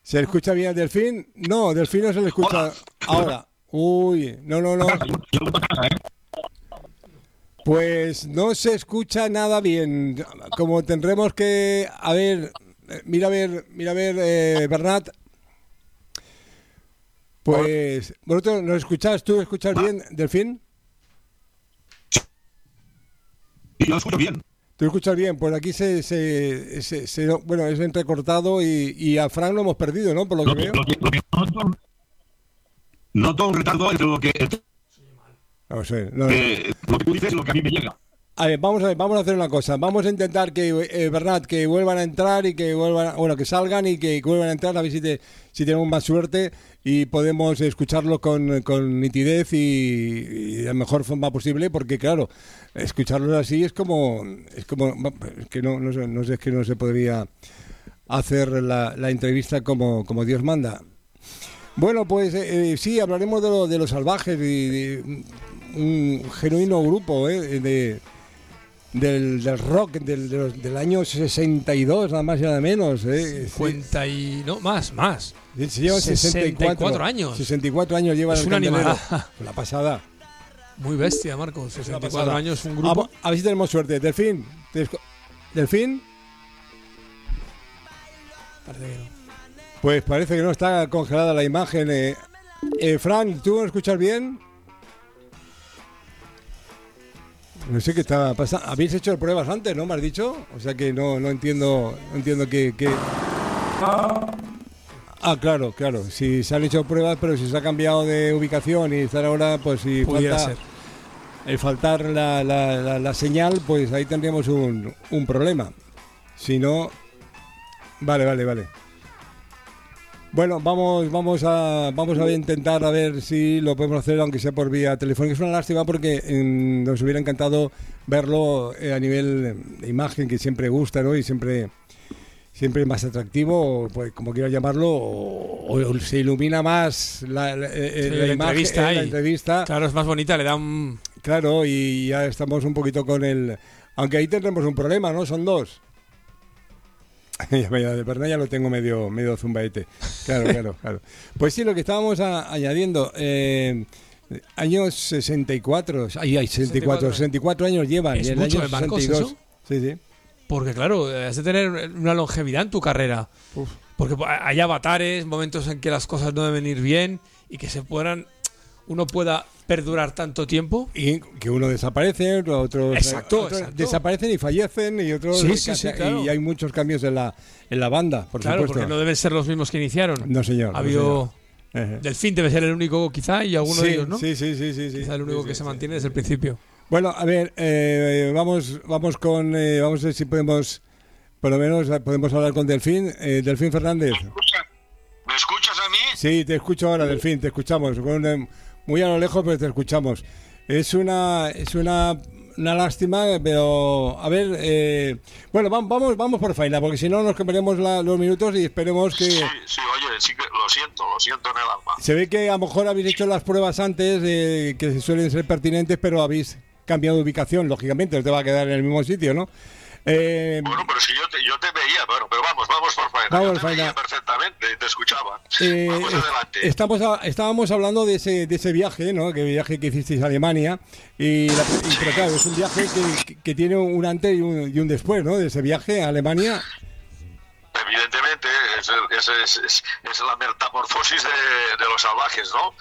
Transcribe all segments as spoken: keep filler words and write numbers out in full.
¿Se le escucha bien al Delfín? No, Delfín no se le escucha. Hola. Ahora. Uy, no, no, no. Pues no se escucha nada bien. Como tendremos que... A ver, mira a ver, mira a ver, eh, Bernat. Pues, ¿vosotros nos escuchás? ¿Tú escuchas bien, Delfín? Sí, yo escucho bien. ¿Tú escuchas bien? Pues aquí se... se, se, se bueno, es entrecortado y, y a Fran lo hemos perdido, ¿no? Por lo que Lo que, veo. lo que, lo que noto, noto un retardo entre lo que, entre, No sé, no, no. eh, lo que tú dices y lo que a mí me llega. A ver, vamos a ver, vamos a hacer una cosa. Vamos a intentar que, eh, Bernat, que vuelvan a entrar y que vuelvan, a, bueno, que salgan y que, que vuelvan a entrar, a ver si, te, si tenemos más suerte y podemos escucharlo con, con nitidez y, y de la mejor forma posible, porque claro, escucharlo así es como, es como, es que no, no sé, no sé, es que no se podría hacer la, la entrevista como, como Dios manda. Bueno, pues eh, sí, hablaremos de, lo, de los salvajes y de un genuino grupo, eh, de Del, del rock del, de los, del año sesenta y dos, nada más y nada menos. ¿eh? cincuenta y... no, más, más. Se llevan sesenta y cuatro años. sesenta y cuatro años llevan es el una Candelero. animalada. La pasada. Muy bestia, Marcos. sesenta y cuatro pasada. años, un grupo. A, a ver si tenemos suerte. Delfín. ¿Delfín? Parece que no. Pues parece que no está congelada la imagen. Eh, eh, Frank, ¿tú me escuchas bien? No sé qué está pasando. ¿Habéis hecho pruebas antes, no? ¿Me has dicho? O sea que no, no entiendo, no entiendo qué... qué... Ah, claro, claro. Si se han hecho pruebas, pero si se ha cambiado de ubicación y estar ahora, pues si Pudiera falta... ser. El faltar la, la, la, la señal, pues ahí tendríamos un, un problema. Si no... Vale, vale, vale. Bueno, vamos, vamos a, vamos a intentar a ver si lo podemos hacer, aunque sea por vía telefónica. Es una lástima porque eh, nos hubiera encantado verlo eh, a nivel de imagen, que siempre gusta, ¿no? Y siempre, siempre es más atractivo, pues como quieras llamarlo, o, o se ilumina más la, la, eh, Sí, la la imagen, entrevista eh, la ahí. entrevista. Claro, es más bonita, le da un... Claro, y ya estamos un poquito con el... Aunque ahí tendremos un problema, ¿no? Son dos. De verdad ya lo tengo medio medio zumbaete. Claro, claro, claro. Pues sí, lo que estábamos a, añadiendo, eh, años sesenta y cuatro, ay, ay, sesenta y cuatro, sesenta y cuatro años llevan. ¿Es y el mucho año de Marcos sesenta y dos. eso? Sí, sí. Porque claro, has de tener una longevidad en tu carrera. Uf. Porque hay avatares, momentos en que las cosas no deben ir bien y que se puedan... uno pueda perdurar tanto tiempo. Y que uno desaparece, otros, exacto, otros exacto. desaparecen y fallecen, y otros sí, sí, sí, claro. y hay muchos cambios en la en la banda, por claro, supuesto. porque no deben ser los mismos que iniciaron. No, señor. Ha habido... No, señor. Delfín debe ser el único quizá y alguno sí, de ellos, ¿no? Sí, sí, sí, sí, sí. Quizá el único sí, que sí, se sí. mantiene desde el principio. Bueno, a ver, eh, vamos vamos con eh, vamos a ver si podemos, por lo menos podemos hablar con Delfín. Eh, Delfín Fernández. ¿Me escuchas a mí? Sí, te escucho ahora, Delfín, te escuchamos. Con, eh, muy a lo lejos, pero te escuchamos. Es una es una, una lástima, pero a ver, eh, bueno, vamos vamos por faena, porque si no nos comeremos la, los minutos y esperemos que... Sí, sí, oye, sí que lo siento, lo siento en el alma. Se ve que a lo mejor habéis hecho las pruebas antes, eh, que suelen ser pertinentes, pero habéis cambiado de ubicación, lógicamente, no te va a quedar en el mismo sitio, ¿no? Eh, Bueno, pero si yo te, yo te veía, bueno, pero vamos, vamos por faena. Vamos yo te por faena. veía perfectamente, te escuchaba. Eh, vamos adelante. Estamos a- estábamos hablando de ese de ese viaje, ¿no? Que viaje que hicisteis a Alemania y, la, y pero claro, es un viaje que, que tiene un antes y un, y un después, ¿no? De ese viaje a Alemania. Evidentemente, es, el- es, es, es, es la metamorfosis de, de los salvajes, ¿no?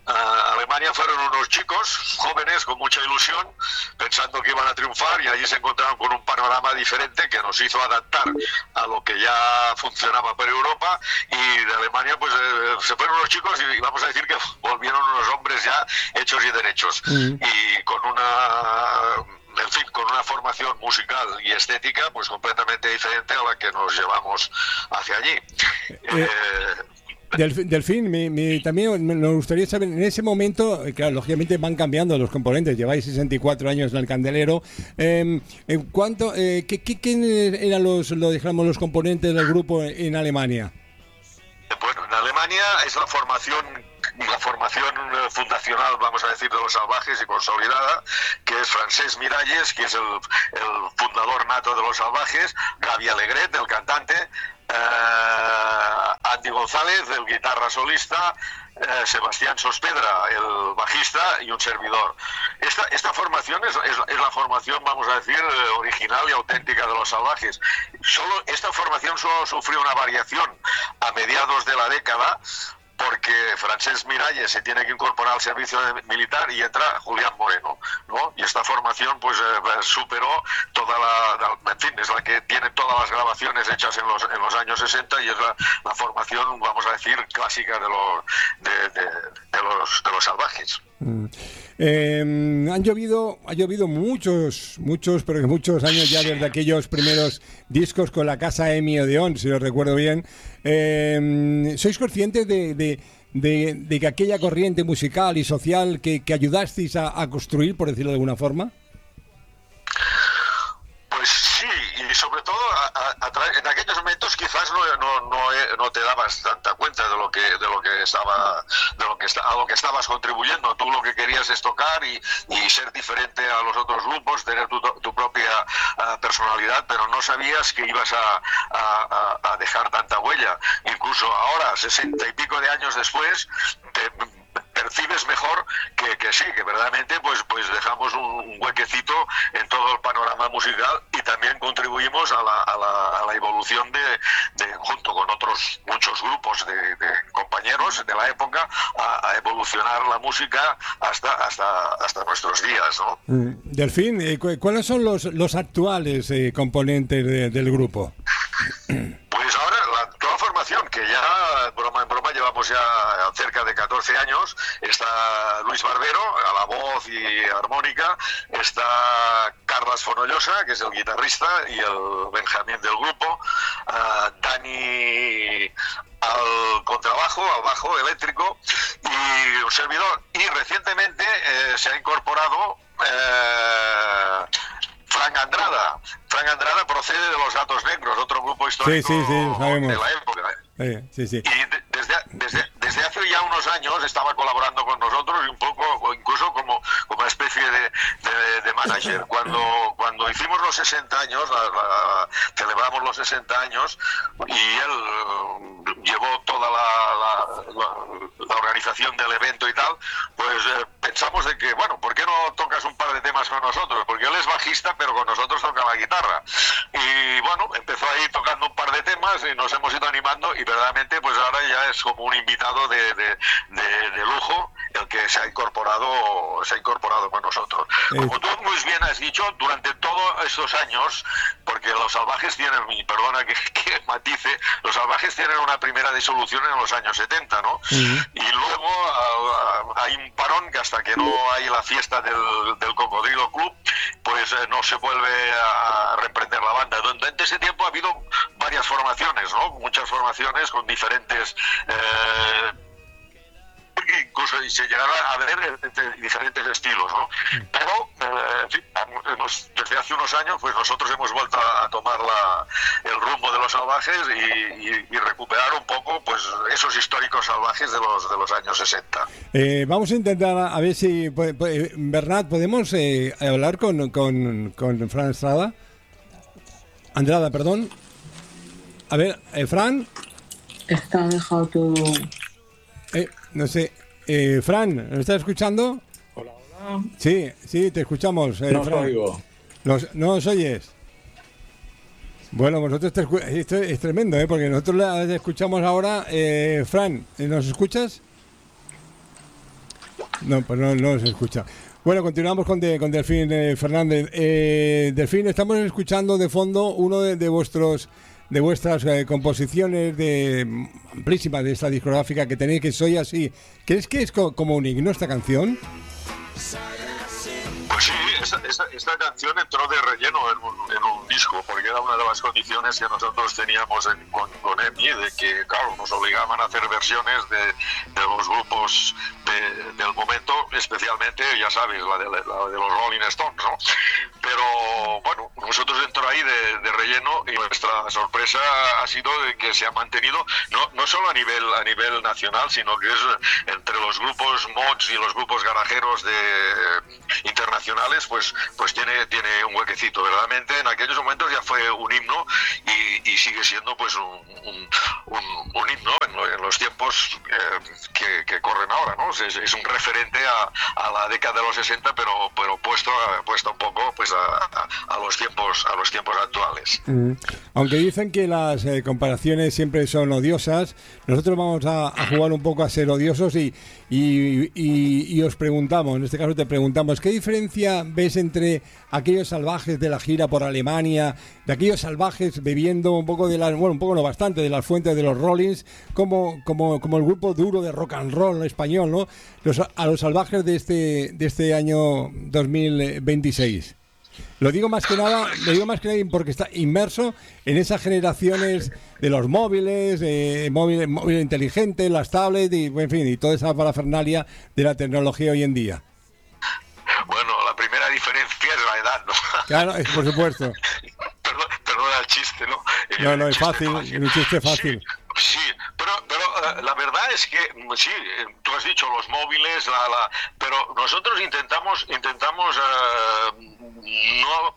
A Alemania fueron unos chicos jóvenes con mucha ilusión, pensando que iban a triunfar, y allí se encontraron con un panorama diferente que nos hizo adaptar a lo que ya funcionaba por Europa, y de Alemania pues eh, se fueron unos chicos y vamos a decir que volvieron unos hombres ya hechos y derechos, Mm. y con una... en fin, con una formación musical y estética pues completamente diferente a la que nos llevamos hacia allí. Eh, Eh, Delf- Delfín, me, me- también me- nos gustaría saber, en ese momento, eh, claro, lógicamente van cambiando los componentes, lleváis sesenta y cuatro años en el Candelero, eh, ¿en cuánto, eh, ¿qué, qué, quién eran los, lo dejamos, los componentes del grupo en Alemania? Bueno, en Alemania es la formación la formación eh, fundacional, vamos a decir, de los salvajes y consolidada, que es Francesc Miralles, que es el, el fundador nato de los salvajes, Gaby Alegret, el cantante, eh, Andy González, el guitarra solista, eh, Sebastián Sospedra, el bajista, y un servidor. Esta, esta formación es, es, es la formación, vamos a decir, original y auténtica de Los Salvajes. Solo esta formación solo sufrió una variación a mediados de la década, porque Francesc Miralles se tiene que incorporar al servicio militar y entra Julián Moreno, ¿no? Y esta formación pues eh, superó toda la, la, en fin, es la que tiene todas las grabaciones hechas en los, en los años sesenta y es la, la formación, vamos a decir, clásica de los, de, de, de los, de los Salvajes. Mm. Eh, han llovido, ha llovido muchos, muchos, pero que muchos años ya desde aquellos primeros discos con la Casa Emi Odeón, si os recuerdo bien. Eh, ¿Sois conscientes de, de, de, de que aquella corriente musical y social que, que ayudasteis a, a construir, por decirlo de alguna forma? Pues sí, y sobre todo a, a, a en aquellos momentos quizás no, no, no, no te dabas tanta cuenta de lo que de lo que estaba de lo que a lo que estabas contribuyendo. Tú lo que querías es tocar y, y ser diferente a los otros grupos, tener tu, tu propia uh, personalidad, pero no sabías que ibas a, a, a dejar tanta huella. Incluso ahora, sesenta y pico de años después, te percibes mejor que, que sí, que verdaderamente pues pues dejamos un huequecito en todo el panorama musical y también contribuimos a la, a la, a la evolución de, de, junto con otros muchos grupos de, de compañeros de la época, a, a evolucionar la música hasta hasta hasta nuestros días, ¿no? Delfín, eh, ¿cuáles son los, los actuales eh, componentes de, del grupo? Pues ahora la toda formación, que ya broma en broma llevamos ya cerca de catorce años, está Luis Barbero a la voz y armónica, está Carles Fonollosa, que es el guitarrista y el Benjamín del grupo, uh, Dani al contrabajo, al bajo eléctrico y un servidor. Y recientemente eh, se ha incorporado eh, Frank Andrada. Frank Andrada procede de Los Gatos Negros, otro grupo histórico sí, sí, sí, sabemos. de la época. Sí, sí, sí. Y de, desde, desde, desde hace ya unos años estaba colaborando con nosotros y un poco, o incluso como, como una especie de, de, de manager. Cuando, cuando hicimos los sesenta años, la, la, celebramos los sesenta años, y él uh, llevó toda la, la, la, la organización del evento y tal, pues eh, pensamos de que, bueno, ¿por qué no tocas un par de temas con nosotros? Porque él es bajista, pero con nosotros toca la guitarra. Y bueno, empezó ahí tocando un par de temas y nos hemos ido animando y verdaderamente pues ahora ya es como un invitado de, de, de, de lujo el que se ha incorporado se ha incorporado con nosotros. Como tú muy bien has dicho, durante todos estos años, porque Los Salvajes tienen, y perdona que, que matice, Los Salvajes tienen una primera disolución en los años setenta, ¿no? Uh-huh. Y luego uh, hay un parón que hasta que no hay la fiesta del, del Cocodrilo Club, pues eh, no se vuelve a reprender la banda. Durante ese tiempo ha habido varias formaciones, ¿no? Muchas formaciones con diferentes eh, incluso se llegaron a ver diferentes estilos, ¿no? Pero eh, en fin, hemos, desde hace unos años pues nosotros hemos vuelto a, a tomar la, el rumbo de Los Salvajes y, y, y recuperar un poco pues esos históricos salvajes de los de los años sesenta. Eh, vamos a intentar a ver si Bernat, podemos eh, hablar con, con, con Fran Estrada Andrada, perdón. A ver, eh, Fran. Está dejado todo. Eh, no sé, eh, Fran, ¿me estás escuchando? Hola, hola. Sí, sí, te escuchamos. Eh, no Fran. os oigo. Nos, ¿No os oyes? Bueno, vosotros te escu- esto es tremendo, ¿eh? Porque nosotros la escuchamos ahora. Eh, Fran, ¿nos escuchas? No, pues no, no se escucha. Bueno, continuamos con, de, con Delfín eh, Fernández. Eh, Delfín, estamos escuchando de fondo uno de, de vuestros de vuestras eh, composiciones de amplísima de esta discográfica que tenéis, que Soy Así. ¿Crees que es co- como un himno esta canción? Pues sí, esta, esta, esta canción entró de relleno en un, en un disco, porque era una de las condiciones que nosotros teníamos en, con, con E M I, de que, claro, nos obligaban a hacer versiones de, de los grupos de, del momento, especialmente, ya sabes, la de, la de los Rolling Stones, ¿no? Pero, bueno, nosotros entró ahí de, de relleno y nuestra sorpresa ha sido de que se ha mantenido, no, no solo a nivel, a nivel nacional, sino que es entre los grupos mods y los grupos garajeros de internacionales, pues pues tiene tiene un huequecito. Verdaderamente en aquellos momentos ya fue un himno y, y sigue siendo pues un, un, un, un himno en, lo, en, los tiempos eh, que, que corren ahora, ¿no? Es, es un referente a, a la década de los sesenta, pero, pero puesto, puesto un poco pues a, a, a los tiempos a los tiempos actuales. Mm. Aunque dicen que las eh, comparaciones siempre son odiosas, nosotros vamos a, a jugar un poco a ser odiosos y, y, y, y os preguntamos, en este caso te preguntamos, ¿qué diferencia ves entre aquellos salvajes de la gira por Alemania, de aquellos salvajes bebiendo un poco de las, bueno, un poco no bastante, de las fuentes de los Rollins, como, como, como el grupo duro de rock and roll español, ¿no? Los, a los salvajes de este, de este año dos mil veintiséis? Lo digo más que nada, lo digo más que nada porque está inmerso en esas generaciones de los móviles, eh, móvil, móvil inteligente, las tablets y, en fin, y toda esa parafernalia de la tecnología hoy en día. Bueno, la primera diferencia es la edad, ¿no? Claro, es, por supuesto. Perdón, perdona el chiste, ¿no? El, No, no, el es chiste fácil, es un chiste fácil. Sí, sí, pero, pero uh, la verdad es que, sí, tú has dicho los móviles, la, la, pero nosotros intentamos, intentamos uh, no,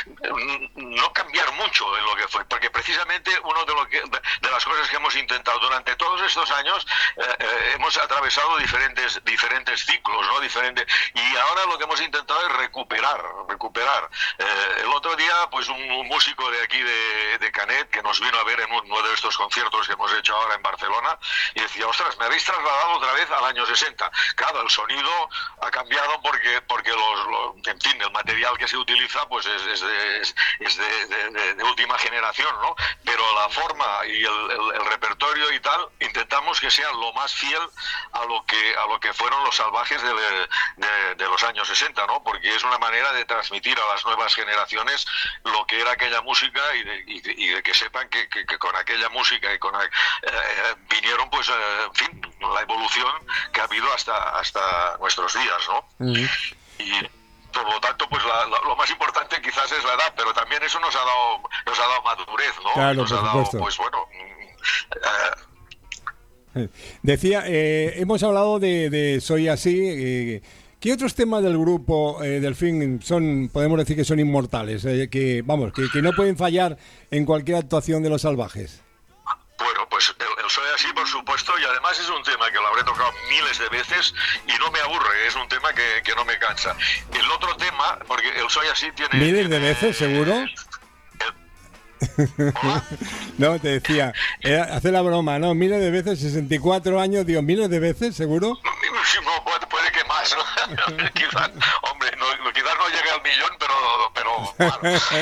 no cambiar mucho en lo que fue, porque precisamente uno de, lo que, de las cosas que hemos intentado durante todos estos años, uh, uh, hemos atravesado diferentes, diferentes ciclos, ¿no? Diferentes, y ahora lo que hemos intentado es recuperar, recuperar. Uh, el otro día, pues un, un músico de aquí de, de Canet, que nos vino a ver en uno de estos conciertos que hemos hecho ahora en Barcelona, y decía, ostras, me habéis trasladado otra vez al año sesenta. Claro, el sonido ha cambiado porque porque los, los en fin, el material que se utiliza pues es, es, de, es, es de, de, de, de última generación, ¿no? Pero la forma y el, el, el repertorio y tal, intentamos que sean lo más fiel a lo que a lo que fueron los salvajes de, de, de los años sesenta, ¿no? Porque es una manera de transmitir a las nuevas generaciones lo que era aquella música y de, y de, y de que sepan que, que, que con aquella música y con Eh, vinieron pues eh, en fin, la evolución que ha habido hasta hasta nuestros días, ¿no? Uh-huh. Y por lo tanto pues la, la, lo más importante quizás es la edad, pero también eso nos ha dado nos ha dado madurez, ¿no? Claro, nos por ha dado supuesto. Pues bueno eh... decía eh, hemos hablado de, de Soy Así. eh, ¿Qué otros temas del grupo eh, Delfín son, podemos decir que son inmortales, eh, que vamos, que, que no pueden fallar en cualquier actuación de los salvajes? Bueno, pues el, el Soy Así, por supuesto, y además es un tema que lo habré tocado miles de veces y no me aburre, es un tema que, que no me cansa. El otro tema, porque el Soy Así tiene... ¿Miles de veces, seguro? El... ¿Hola? No, te decía, era, hace la broma, ¿no? Miles de veces, sesenta y cuatro años, digo, ¿miles de veces, seguro? No, puede, puede que más, ¿no? quizás, hombre, no, quizás no llegue al millón, pero, pero bueno,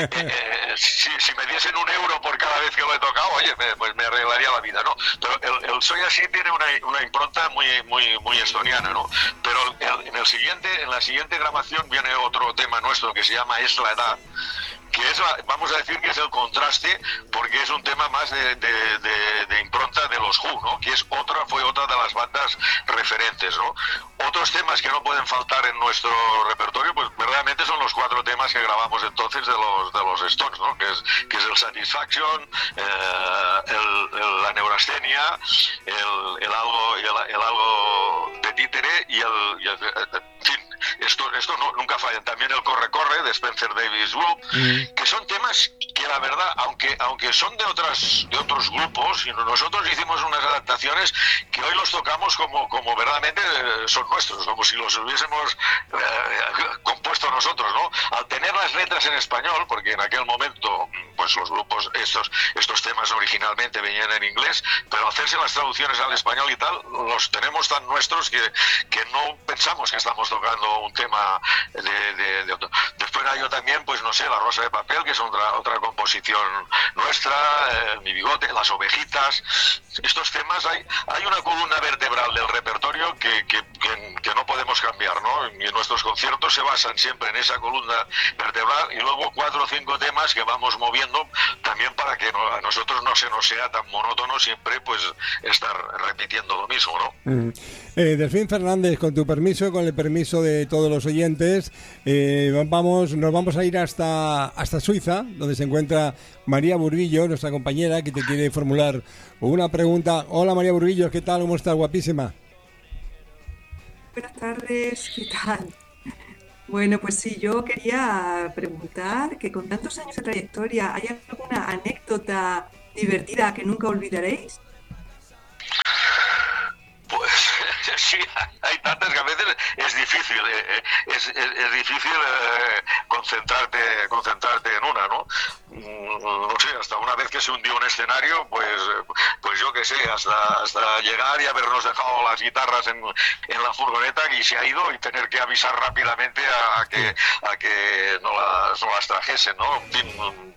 eh, si, si me diesen un euro por cada vez que lo he tocado, oye, me, pues me arreglaría la vida, ¿no? Pero el, el Soy Así tiene una, una impronta muy, muy, muy estoniana, ¿no? Pero el, en el siguiente, en la siguiente grabación viene otro tema nuestro que se llama Es la edad, que es, la, vamos a decir que es el contraste, porque es un tema más de, de, de, de impronta de los Who, ¿no? Que es otra, fue otra de las bandas referentes, ¿no? Otros temas que no pueden faltar en nuestro repertorio, pues verdaderamente son los cuatro temas que grabamos entonces de los de los Stones, ¿no? Que es, que es el Satisfaction, eh, el, el, la Neurastenia, el, el algo, el, el algo de títere y el, y el en fin, esto, esto no, nunca fallan. También el Corre Corre de Spencer Davis Group, mm. que son temas que la verdad, aunque aunque son de otras de otros grupos, y nosotros hicimos unas adaptaciones que hoy los tocamos como, como verdaderamente son nuestros, como si los hubiésemos eh, compuesto nosotros, ¿no? Al tener las letras en español, porque en aquel momento pues los grupos, estos estos temas originalmente venían en inglés, pero hacerse las traducciones al español y tal, los tenemos tan nuestros que, que no pensamos que estamos tocando un tema de, de, de otro. Después hay yo también, pues no sé, La Rosa de Papel, que es otra otra composición nuestra, eh, Mi Bigote, Las Ovejitas. Estos temas, hay hay una columna vertebral del repertorio que, que, que, que no podemos cambiar, ¿no? Y nuestros conciertos se basan siempre en esa columna vertebral y luego cuatro o cinco temas que vamos moviendo también para que no, a nosotros no se nos sea tan monótono siempre pues estar repitiendo lo mismo, ¿no? Mm. Eh, Delfín Fernández, con tu permiso, con el permiso de todos los oyentes, eh, vamos, nos vamos a ir hasta, hasta Suiza, donde se encuentra María Burguillo, nuestra compañera, que te quiere formular una pregunta. Hola María Burguillo, ¿qué tal? ¿Cómo estás? Guapísima. Buenas tardes, ¿qué tal? Bueno, pues sí, yo quería preguntar que con tantos años de trayectoria, ¿hay alguna anécdota divertida que nunca olvidaréis? Sí, hay tantas que a veces es difícil, eh, es, es, es difícil eh, concentrarte, concentrarte en una, ¿no? No sé, hasta una vez que se hundió un escenario, pues, pues yo qué sé, hasta, hasta llegar y habernos dejado las guitarras en, en la furgoneta y se ha ido y tener que avisar rápidamente a, a que, a que no, las, no las trajesen, ¿no? En fin,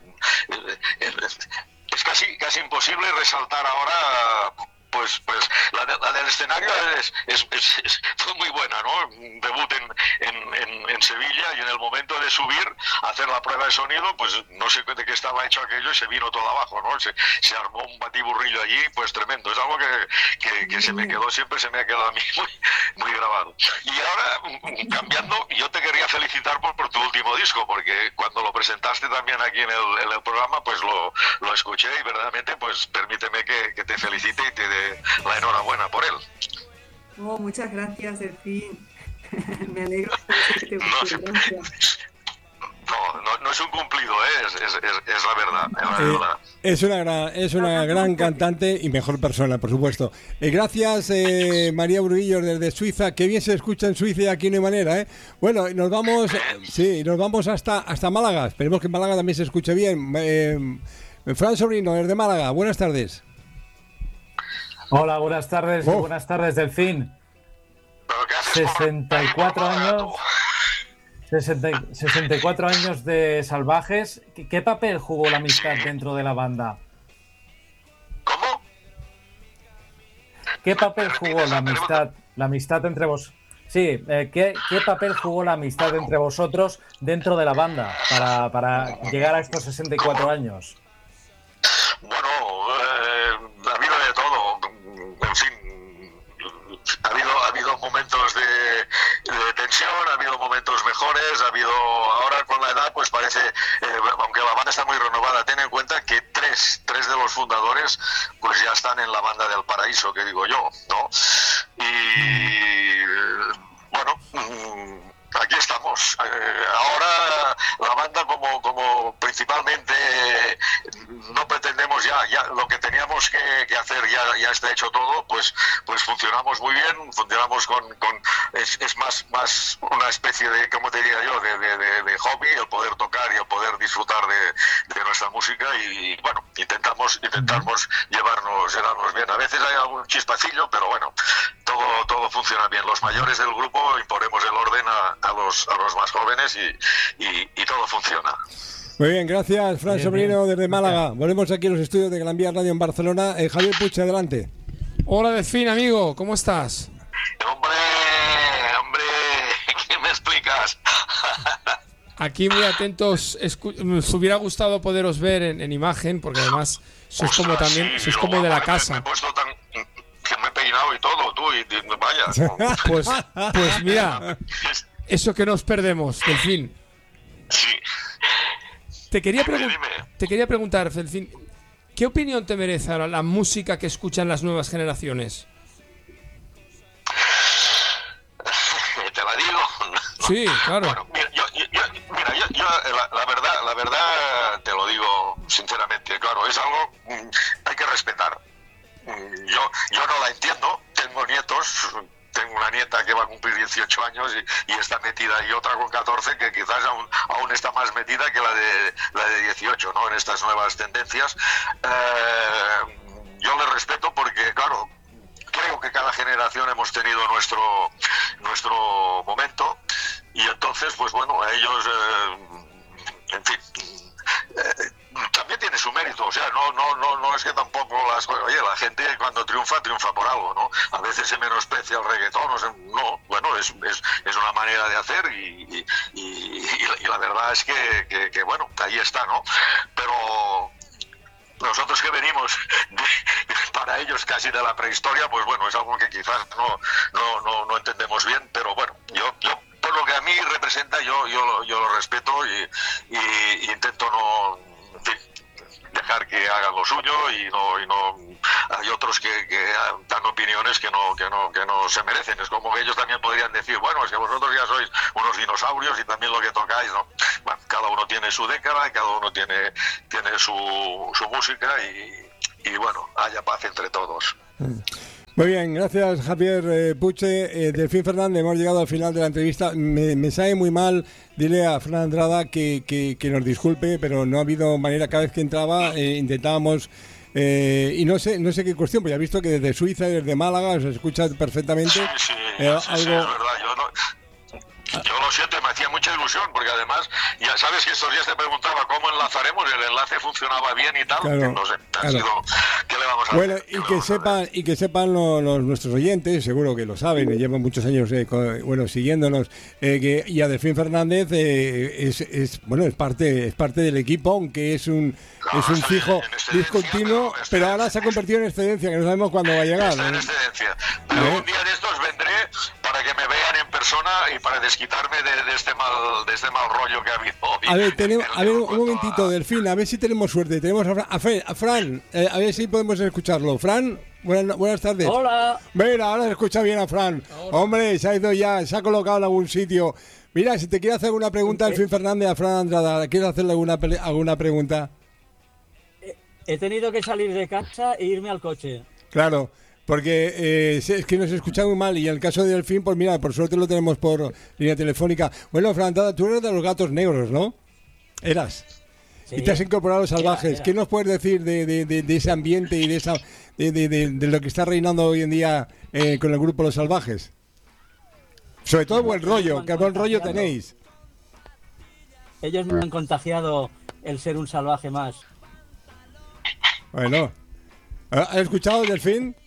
es casi, casi imposible resaltar ahora. Pues, pues la, de, la del escenario es, es, es, es, fue muy buena, ¿no? Debut en, en, en, en Sevilla, y en el momento de subir a hacer la prueba de sonido, pues no sé de qué estaba hecho aquello y se vino todo abajo, ¿no? Se, se armó un batiburrillo allí, pues tremendo. Es algo que, que, que se me quedó, siempre se me ha quedado a mí muy, muy grabado. Y ahora, cambiando, yo te quería felicitar por, por tu último disco, porque cuando lo presentaste también aquí en el, en el programa, pues lo, lo escuché y verdaderamente, pues permíteme que, que te felicite y te dé la enhorabuena por él. Oh, muchas gracias, Delfín. Me alegro que te no, guste. Gracias. No, no, no es un cumplido, ¿eh? es, es, es, es la verdad. Es, la eh, verdad. es una gran, es una gran cantante y mejor persona, por supuesto. Eh, gracias, eh, María Burguillos, desde Suiza. Qué bien se escucha en Suiza y aquí no hay manera, ¿eh? Bueno, nos vamos, sí, nos vamos hasta, hasta Málaga. Esperemos que en Málaga también se escuche bien. Eh, Fran Sobrino, desde Málaga. Buenas tardes. Hola, buenas tardes, oh. buenas tardes, Delfín. sesenta y cuatro años, sesenta y cuatro años de Salvajes. ¿Qué, ¿Qué papel jugó la amistad dentro de la banda? ¿Cómo? ¿Qué papel jugó la amistad, la amistad entre vos? Sí, eh, ¿qué, ¿qué papel jugó la amistad entre vosotros dentro de la banda para, para llegar a estos sesenta y cuatro años? Bueno, eh, ha habido de todo, en fin, ha habido, ha habido momentos de, de tensión, ha habido momentos mejores, ha habido, ahora con la edad pues parece, eh, aunque la banda está muy renovada, ten en cuenta que tres, tres de los fundadores pues ya están en la banda del Paraíso, que digo yo, ¿no? Y bueno, aquí estamos. Eh, ahora la banda como, como principalmente no pretendemos ya, ya lo que teníamos que, que hacer ya, ya está hecho todo, pues pues funcionamos muy bien, funcionamos con, con es, es más, más una especie de, ¿cómo te diría yo?, de, de, de, de hobby, el poder tocar y el poder disfrutar de, de nuestra música y bueno, intentamos, intentamos llevarnos, llevarnos bien. A veces hay algún chispacillo, pero bueno, todo, todo funciona bien. Los mayores del grupo imponemos el orden a, a los, a los más jóvenes y, y, y todo funciona. Muy bien, gracias, Fran Bien, Sobrino, bien. desde Málaga. Volvemos aquí a los estudios de Gran Vía Radio en Barcelona. Eh, Javier Puig, adelante. Hola, Delfín, amigo, ¿cómo estás? Hombre, hombre, ¿qué me explicas? Aquí muy atentos. Escu- nos hubiera gustado poderos ver en, en imagen, porque además sois como Ostras, también, sí, sois yo, como de la me- casa. Me he puesto tan... que me he peinado y todo, tú, y, y vaya. Pues, pues mira, eso que nos perdemos, Delfín. Sí. Te quería, Dime, pregun- dime. te quería preguntar, Delfín, ¿qué opinión te merece ahora la música que escuchan las nuevas generaciones? Te la digo. Sí, claro. Bueno, mira, yo, yo, yo- mira, yo, yo, la, la verdad, la verdad, te lo digo sinceramente, claro, es algo mm, hay que respetar. Mm, Yo, yo no la entiendo, tengo nietos, tengo una nieta que va a cumplir dieciocho años y, y está metida, y otra con catorce que quizás aún, aún está más metida que la de la de dieciocho, ¿no? En estas nuevas tendencias. Eh, yo le respeto porque, claro, creo que cada generación hemos tenido nuestro nuestro momento y entonces pues bueno, a ellos eh, en fin eh, también tiene su mérito, o sea, no no no no es que tampoco las cosas, oye, la gente cuando triunfa triunfa por algo, ¿no? A veces se menosprecia el reggaetón, o sea, no, bueno, es, es, es una manera de hacer y, y, y, y la verdad es que, que, que bueno, ahí está, ¿no? Pero nosotros que venimos de, para ellos casi de la prehistoria, pues bueno, es algo que quizás no no no, no entendemos bien, pero bueno, yo yo por lo que a mí representa, yo yo lo, yo lo respeto y, y, y intento no, en fin, dejar que hagan lo suyo y no y no hay otros que, que dan opiniones que no que no que no se merecen. Es como que ellos también podrían decir, bueno, es que vosotros ya sois unos dinosaurios y también lo que tocáis, ¿no? Bueno, cada uno tiene su década y cada uno tiene tiene su, su música y, y bueno, haya paz entre todos. Muy bien, gracias Javier eh, Puche. Eh, Delfín Fernández, hemos llegado al final de la entrevista. Me, me sabe muy mal, dile a Fran Andrada que, que, que nos disculpe, pero no ha habido manera. Cada vez que entraba eh, intentábamos, eh, y no sé no sé qué cuestión, pues ya he visto que desde Suiza, desde Málaga, se escucha perfectamente. Sí, sí, eh, sí, algo... sí, es verdad, yo no... Yo lo siento, me hacía mucha ilusión, porque además, ya sabes que estos días te preguntaba cómo enlazaremos, y el enlace funcionaba bien y tal, Claro, que no sé, ha claro. sido, ¿qué le vamos a Bueno, hacer? ¿Qué y le que vamos a hacer? sepan y que sepan lo- los, nuestros oyentes, seguro que lo saben, y llevan muchos años eh, co- bueno siguiéndonos, eh, que y a Delfín Fernández eh, es, es bueno es parte es parte del equipo, aunque es un Claro, es un está fijo en excedencia, discontinuo, pero pero ahora se ha convertido en excedencia, que no sabemos cuándo va a llegar. Está en ¿no? excedencia. Pero ¿Eh? un día de estos vendré para que me vean en persona y para desquitarme de, de este mal de este mal rollo que ha habido hoy. A ver, tenemos, En- a ver, en un cuanto momentito, a- Delfín, a ver si tenemos suerte. Tenemos a, Fra- a, Fe- a Fran, eh, a ver si podemos escucharlo. Fran, buenas, buenas tardes. Hola. Mira, ahora se escucha bien a Fran. Hombre, se ha ido ya, se ha colocado en algún sitio. Mira, si te quiere hacer alguna pregunta, Delfín Fernández, a Fran Andrada, ¿quieres hacerle alguna, pele- alguna pregunta? He tenido que salir de casa e irme al coche. Claro, porque eh, es que nos escucha muy mal y en el caso de Delfín, pues mira, por suerte lo tenemos por línea telefónica. Bueno, Fran Andrada, tú eres de los gatos negros, ¿no? Eras. Sí. Y te has incorporado a los salvajes. Era, era. ¿Qué nos puedes decir de, de- de- de ese ambiente y de esa de, de- de- de lo que está reinando hoy en día eh, con el grupo Los Salvajes? Sobre todo buen rollo, que buen rollo tenéis. Ellos me han contagiado el ser un salvaje más. Bueno, ¿has escuchado, Delfín?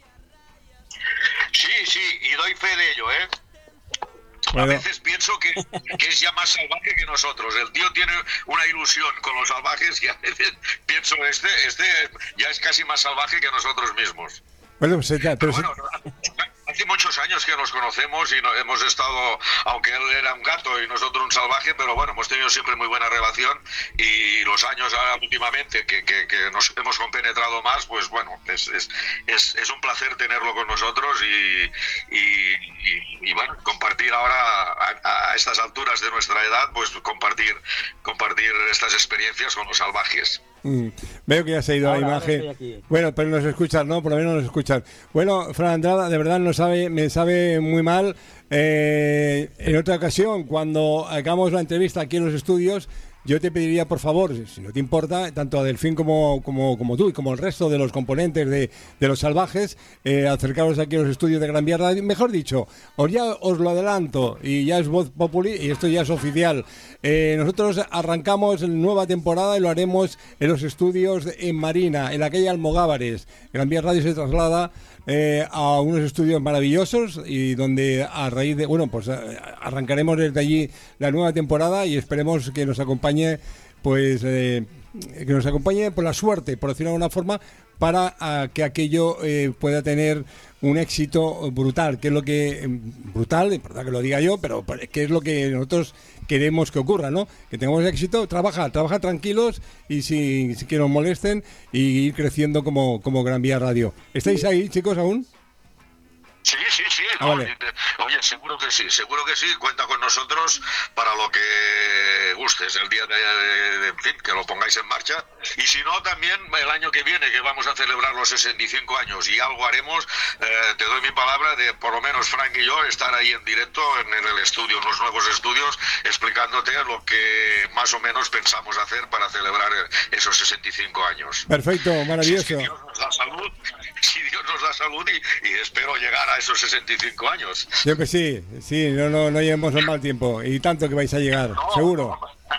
Sí, sí, y doy fe de ello, ¿eh? Bueno. A veces pienso que, que es ya más salvaje que nosotros. El tío tiene una ilusión con los salvajes y a veces pienso, este, este ya es casi más salvaje que nosotros mismos. Bueno, pues, eh, pero Pero sí- bueno, hace muchos años que nos conocemos y no, hemos estado, aunque él era un gato y nosotros un salvaje, pero bueno, hemos tenido siempre muy buena relación y los años ahora últimamente que, que, que nos hemos compenetrado más, pues bueno, es, es, es, es un placer tenerlo con nosotros y, y, y, y bueno, compartir ahora a, a estas alturas de nuestra edad, pues compartir, compartir estas experiencias con los salvajes. Mm, veo que ya se ha ido Ahora, la ahora imagen. estoy aquí. Bueno, pero nos escuchan, ¿no? Por lo menos nos escuchan. Bueno, Fran Andrada, de verdad nos sabe, me sabe muy mal. Eh, en otra ocasión, cuando hagamos la entrevista aquí en los estudios, yo te pediría, por favor, si no te importa, tanto a Delfín como, como, como tú y como el resto de los componentes de, de Los Salvajes, eh, acercaros aquí a los estudios de Gran Vía Radio. Mejor dicho, os ya os lo adelanto y ya es voz populi y esto ya es oficial. Eh, nosotros arrancamos nueva temporada y lo haremos en los estudios en Marina, en la calle Almogávares. Gran Vía Radio se traslada eh, a unos estudios maravillosos y donde a raíz de, bueno, pues eh, arrancaremos desde allí la nueva temporada y esperemos que nos acompañe, pues, eh, que nos acompañe por la suerte, por decirlo de alguna forma, para ah, que aquello eh, pueda tener un éxito brutal, que es lo que, brutal, es verdad que lo diga yo, pero que es lo que nosotros queremos que ocurra, ¿no? Que tengamos éxito, trabaja, trabaja tranquilos y sin, sin que nos molesten y ir creciendo como, como Gran Vía Radio. ¿Estáis ahí, chicos, aún? Sí, sí, sí. Ah, no, vale. Oye, seguro que sí, seguro que sí. Cuenta con nosotros para lo que gustes el día de, de- de- en fin, que lo pongáis en marcha. Y si no, también el año que viene, que vamos a celebrar los sesenta y cinco años y algo haremos, eh, te doy mi palabra de, por lo menos Frank y yo, estar ahí en directo en, en el estudio, en los nuevos estudios, explicándote lo que más o menos pensamos hacer para celebrar esos sesenta y cinco años. Perfecto, Si maravilloso. Dios nos da salud, si Dios nos da salud y, y espero llegar a esos sesenta y cinco años. Yo que sí, sí, no, no, no llevemos el mal tiempo y tanto que vais a llegar, No, seguro.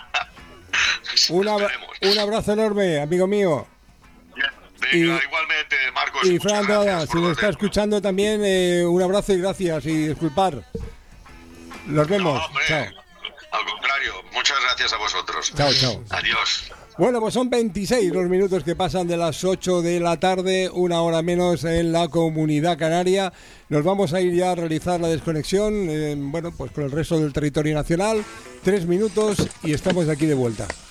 no. Un, abra- Esperemos. un abrazo enorme, amigo mío. Venga, y- igualmente, Marcos. Y muchas Fran gracias Andrada, por si nos lo está de- escuchando también, eh, un abrazo y gracias y disculpar. Nos vemos. No, hombre, Chao. al contrario, muchas gracias a vosotros. Chao, chao. Adiós. Bueno, pues son veintiséis los minutos que pasan de las ocho de la tarde, una hora menos en la Comunidad Canaria. Nos vamos a ir ya a realizar la desconexión, eh, bueno, pues con el resto del territorio nacional. Tres minutos y estamos aquí de vuelta.